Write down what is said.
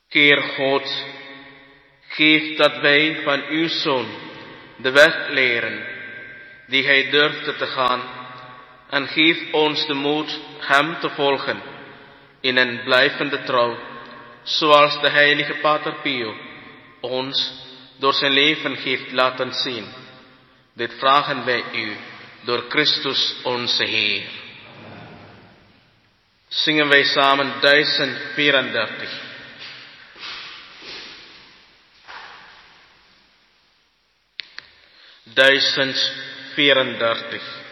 Heer God, geef dat wij van uw Zoon de weg leren die hij durfde te gaan, en geef ons de moed hem te volgen in een blijvende trouw, zoals de heilige Pater Pio ons door zijn leven heeft laten zien. Dit vragen wij u door Christus onze Heer. Zingen wij samen 1034. Duizend 34.